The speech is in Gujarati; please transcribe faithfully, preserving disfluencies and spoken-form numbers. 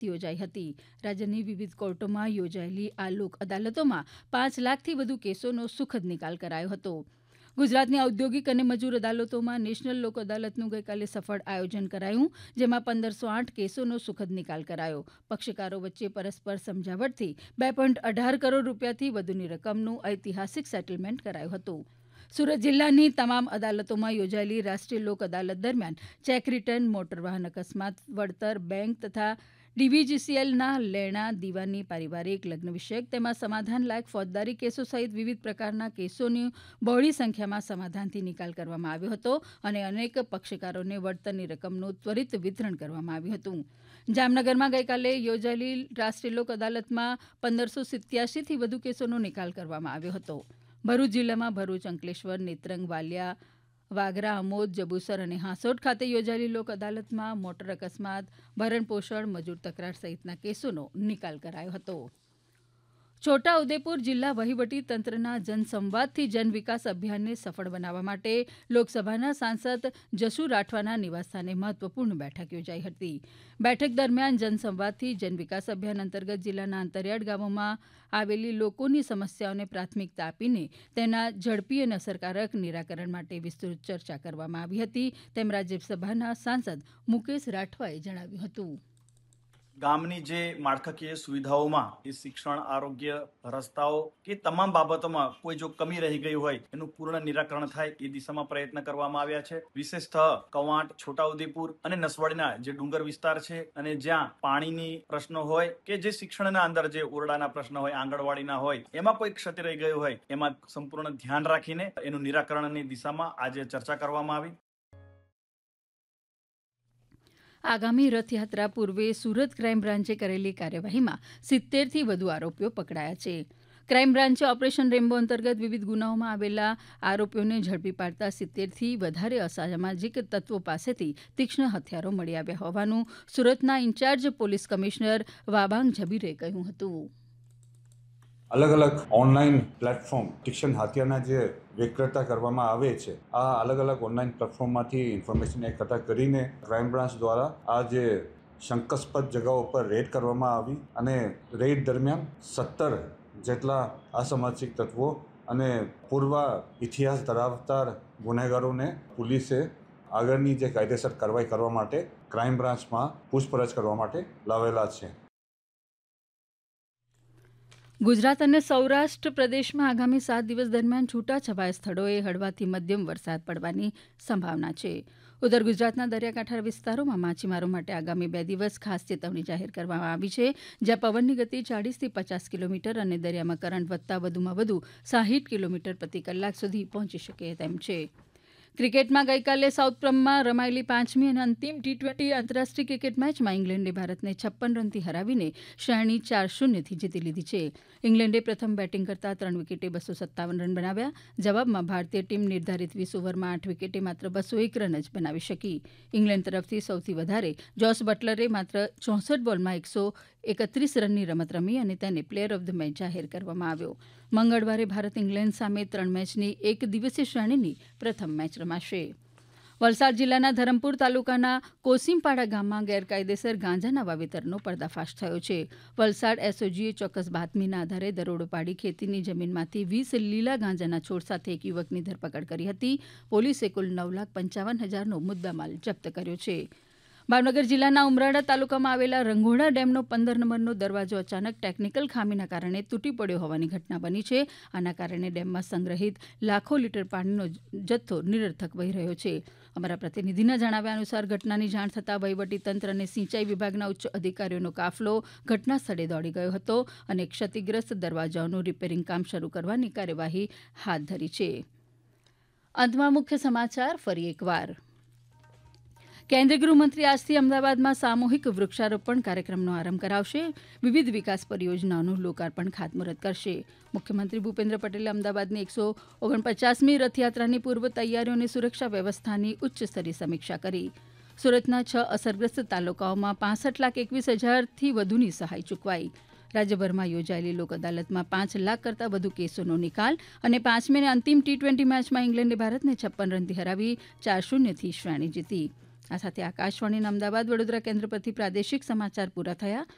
યોજાઈ હતી. રાજ્યની વિવિધ કોર્ટોમાં યોજાયેલી આ લોક અદાલતોમાં પાંચ લાખથી વધુ કેસોનો સુખદ નિકાલ કરાયો હતો. ગુજરાતની ઔદ્યોગિક અને મજૂર અદાલતોમાં નેશનલ લોક અદાલતનું ગઈકાલે સફળ આયોજન કરાયું, જેમાં પંદરસો આઠ કેસોનો સુખદ નિકાલ કરાયો. પક્ષકારો વચ્ચે પરસ્પર સમજાવટથી બે પોઈન્ટ અઢાર કરોડ રૂપિયાથી વધુની રકમનું ઐતિહાસિક સેટલમેન્ટ કરાયું હતું. સુરત જિલ્લાની તમામ અદાલતોમાં યોજાયેલી રાષ્ટ્રીય લોક અદાલત દરમિયાન ચેક રિટર્ન, મોટર વાહન અકસ્માત વળતર, બેંક તથા ડીવીજીસીએલના લેણા દીવાની, પારિવારિક, લગ્ન વિષયક તેમાં સમાધાન લાયક ફોજદારી કેસો સહિત વિવિધ પ્રકારના કેસોની બહોળી સંખ્યામાં સમાધાનથી નિકાલ કરવામાં આવ્યો હતો અને અનેક પક્ષકારોને વળતરની રકમનું ત્વરિત વિતરણ કરવામાં આવ્યું હતું. જામનગરમાં ગઈકાલે યોજાયેલી રાષ્ટ્રીય લોક અદાલતમાં પંદરસો સિત્યાસીથી વધુ કેસોનો નિકાલ કરવામાં આવ્યો હતો. ભરૂચ જિલ્લામાં ભરૂચ, અંકલેશ્વર, નેત્રંગ, વાલિયા, વાગરા, આમોદ, જંબુસર અને હાંસોટ ખાતે યોજાયેલી લોક અદાલતમાં મોટર અકસ્માત, ભરણ પોષણ, મજૂર તકરાર સહિતના કેસોનો નિકાલ કરાયો હતો. છોટા ઉદેપુર જિલ્લા વહીવટી તંત્રના જનસંવાદથી જનવિકાસ અભિયાનને સફળ બનાવવા માટે લોકસભાના સાંસદ જસુ રાઠવાના નિવાસસ્થાને મહત્વપૂર્ણ બેઠક યોજાઈ હતી. બેઠક દરમિયાન જનસંવાદથી જનવિકાસ અભિયાન અંતર્ગત જિલ્લાના અંતરિયાળ ગામોમાં આવેલી લોકોની સમસ્યાઓને પ્રાથમિકતા આપીને તેના ઝડપી અને અસરકારક નિરાકરણ માટે વિસ્તૃત ચર્ચા કરવામાં આવી હતી, તેમ રાજ્યસભાના સાંસદ મુકેશ રાઠવાએ જણાવ્યું હતું. ગામની જે માળખાકીય સુવિધાઓમાં એ શિક્ષણ, આરોગ્ય, રસ્તાઓ કે તમામ બાબતોમાં કોઈ જો કમી રહી ગઈ હોય એનું પૂર્ણ નિરાકરણ થાય એ દિશામાં પ્રયત્ન કરવામાં આવ્યા છે. વિશેષતઃ કવાંટ, છોટાઉદેપુર અને નસવાડીના જે ડુંગર વિસ્તાર છે અને જ્યાં પાણીની પ્રશ્નો હોય કે જે શિક્ષણના અંદર જે ઓરડાના પ્રશ્ન હોય, આંગણવાડીના હોય, એમાં કોઈ ક્ષતિ રહી ગયું હોય એમાં સંપૂર્ણ ધ્યાન રાખીને એનું નિરાકરણની દિશામાં આજે ચર્ચા કરવામાં આવી. આગામી રથયાત્રા પૂર્વે સુરત ક્રાઇમ બ્રાન્ચે કરેલી કાર્યવાહીમાં સિત્તેરથી વધુ આરોપીઓ પકડાયા છે. ક્રાઇમ બ્રાન્ચે ઓપરેશન રેમ્બો અંતર્ગત વિવિધ ગુનાઓમાં આવેલા આરોપીઓને ઝડપી પાડતા સિત્તેરથી વધારે અસામાજિક તત્વો પાસેથી તીક્ષ્ણ હથિયારો મળી આવ્યા હોવાનું સુરતના ઇન્ચાર્જ પોલીસ કમિશનર વાબાંગ ઝબીરે કહ્યું હતું. અલગ અલગ ઓનલાઈન પ્લેટફોર્મ તીક્ષ્ણ હથિયારના જે વિક્રેતા કરવામાં આવે છે, આ અલગ અલગ ઓનલાઈન પ્લેટફોર્મમાંથી ઇન્ફોર્મેશન એકઠા કરીને ક્રાઇમ બ્રાન્ચ દ્વારા આ જે શંકાસ્પદ જગાઓ પર રેડ કરવામાં આવી અને રેડ દરમિયાન સત્તર જેટલા અસામાજિક તત્વો અને પૂર્વ ઇતિહાસ ધરાવતા ગુનેગારોને પોલીસે આગળની જે કાયદેસર કાર્યવાહી કરવા માટે ક્રાઇમ બ્રાન્ચમાં પૂછપરછ કરવા માટે લાવેલા છે. ગુજરાત અને સૌરાષ્ટ્ર પ્રદેશમાં આગામી સાત દિવસ દરમિયાન છૂટાછવાયા સ્થળોએ હળવાથી મધ્યમ વરસાદ પડવાની સંભાવના છે. ઉત્તર ગુજરાતના દરિયાકાંઠા વિસ્તારોમાં માછીમારો માટે આગામી બે દિવસ ખાસ ચેતવણી જાહેર કરવામાં આવી છે, જ્યાં પવનની ગતિ ચાળીસથી પચાસ કિલોમીટર અને દરિયામાં કરંટ વધતા વધુમાં વધુ સાહીઠ કિલોમીટર પ્રતિ કલાક સુધી પહોંચી શકે તેમ છે. ક્રિકેટમાં ગઈકાલે સાઉથમ્પ્ટનમાં રમાયેલી પાંચમી અને અંતિમ ટી ટ્વેન્ટી આંતરરાષ્ટ્રીય ક્રિકેટ મેચમાં ઇંગ્લેન્ડે ભારતને છપ્પન રનથી હરાવીને શ્રેણી ચાર શૂન્યથી જીતી લીધી છે. ઇંગ્લેન્ડે પ્રથમ બેટિંગ કરતા ત્રણ વિકેટે બસો સત્તાવન રન બનાવ્યા. જવાબમાં ભારતીય ટીમ નિર્ધારિત વીસ ઓવરમાં આઠ વિકેટે માત્ર બસો એક રન જ બનાવી શકી. ઇંગ્લેન્ડ તરફથી સૌથી વધારે જોસ બટલરે માત્ર ચોસઠ બોલમાં એકસો એકત્રીસ રનની રમત રમી અને તેને પ્લેયર ઓફ ધ મેચ જાહેર કરવામાં આવ્યો. મંગળવારે ભારત ઇંગ્લેન્ડ સામે ત્રણ મેચની એક દિવસીય શ્રેણીની પ્રથમ મેચ રમાશે. વલસાડ જિલ્લાના ધરમપુર તાલુકાના કોસીમપાડા ગામમાં ગેરકાયદેસર ગાંજાના વાવેતરનો પર્દાફાશ થયો છે. વલસાડ એસઓજીએ ચોક્કસ બાતમીના આધારે દરોડો પાડી ખેતીની જમીનમાંથી વીસ લીલા ગાંજાના છોડ સાથે એક યુવકની ધરપકડ કરી હતી. પોલીસે કુલ નવ લાખ પંચાવન હજારનો મુદ્દામાલ જપ્ત કર્યો છે. ભાવનગર જિલ્લાના ઉમરાળા તાલુકામાં આવેલા રંઘોડા ડેમનો પંદર નંબરનો દરવાજો અચાનક ટેકનિકલ ખામીના કારણે તૂટી પડ્યો હોવાની ઘટના બની છે. આના કારણે ડેમમાં સંગ્રહિત લાખો લીટર પાણીનો જથ્થો નિરર્થક વહી રહ્યો છે. અમારા પ્રતિનિધિના જણાવ્યા અનુસાર ઘટનાની જાણ થતાં વહીવટીતંત્ર અને સિંચાઈ વિભાગના ઉચ્ચ અધિકારીઓનો કાફલો ઘટના સ્થળે દોડી ગયો હતો અને ક્ષતિગ્રસ્ત દરવાજાઓનું રિપેરિંગ કામ શરૂ કરવાની કાર્યવાહી હાથ ધરી છે. અંતમાં મુખ્ય સમાચાર ફરી એકવાર. કેન્દ્રીય ગૃહમંત્રી આજથી અમદાવાદમાં સામૂહિક વૃક્ષારોપણ કાર્યક્રમનો આરંભ કરાવશે. વિવિધ વિકાસ પરિયોજનાઓનું લોકાર્પણ ખાતમુહૂર્ત કરશે. મુખ્યમંત્રી ભૂપેન્દ્ર પટેલે અમદાવાદની એકસો ઓગણપચાસમી રથયાત્રાની પૂર્વ તૈયારીઓ અને સુરક્ષા વ્યવસ્થાની ઉચ્ચસ્તરીય સમીક્ષા કરી. સુરતના છ અસરગ્રસ્ત તાલુકાઓમાં પાસઠ લાખ એકવીસ હજારથી વધુની સહાય ચૂકવાઈ. રાજ્યભરમાં યોજાયેલી લોક અદાલતમાં પાંચ લાખ કરતાં વધુ કેસોનો નિકાલ અને પાંચમી અને અંતિમ ટી ટ્વેન્ટી મેચમાં ઇંગ્લેન્ડે ભારતને છપ્પન રનથી હરાવી ચાર શૂન્યથી શ્રેણી જીતી. આ સાથે આકાશવાણીના અમદાવાદ વડોદરા કેન્દ્ર પરથી પ્રાદેશિક સમાચાર પૂરા થયા.